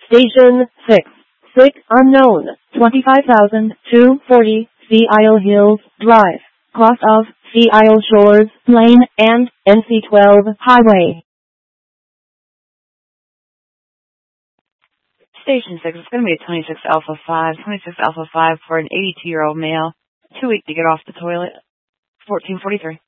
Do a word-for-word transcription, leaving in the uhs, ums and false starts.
Station six. Sick unknown. twenty-five thousand two hundred forty Sea Isle Hills Drive. Cross of Sea Isle Shores Lane and N C twelve Highway. Station six, it's going to be a twenty-six Alpha five. twenty-six Alpha five for an eighty-two-year-old male. Too weak to get off the toilet. fourteen forty-three.